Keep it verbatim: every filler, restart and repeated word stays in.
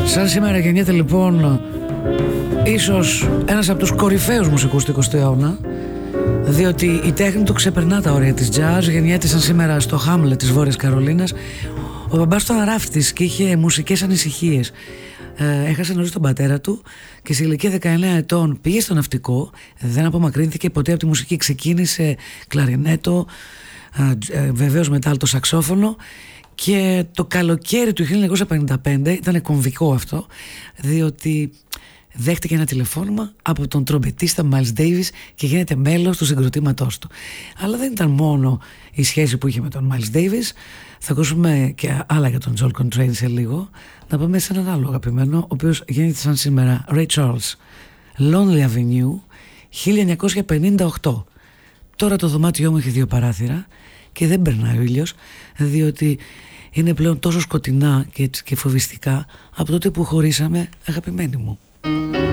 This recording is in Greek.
Σαν σήμερα γεννιέται λοιπόν ίσως ένας από τους κορυφαίους μουσικούς του εικοστού αιώνα, διότι η τέχνη του ξεπερνά τα όρια της jazz. Γεννιέται σαν σήμερα στο Χάμλετ της Βόρειας Καρολίνας. Ο μπαμπάς ήταν ράφτης και είχε μουσικές ανησυχίες. Ε, έχασε νωρίς τον πατέρα του και σε ηλικία δεκαεννέα ετών πήγε στο ναυτικό. Δεν απομακρύνθηκε ποτέ από τη μουσική. Ξεκίνησε κλαρινέτο, ε, ε, βεβαίως μετά το σαξόφωνο. Και το καλοκαίρι του χίλια εννιακόσια πενήντα πέντε ήταν κομβικό αυτό, διότι δέχτηκε ένα τηλεφώνημα από τον τρομπετίστα Miles Davis και γίνεται μέλος του συγκροτήματός του. Αλλά δεν ήταν μόνο η σχέση που είχε με τον Miles Davis. Θα ακούσουμε και άλλα για τον John Coltrane σε λίγο. Να πάμε σε έναν άλλο αγαπημένο, ο οποίος γίνεται σαν σήμερα, Ray Charles, Lonely Avenue, χίλια εννιακόσια πενήντα οκτώ. Τώρα το δωμάτιό μου έχει δύο παράθυρα και δεν περνάει ο ήλιος, διότι είναι πλέον τόσο σκοτεινά και, και φοβιστικά από τότε που χωρίσαμε, αγαπημένοι μου.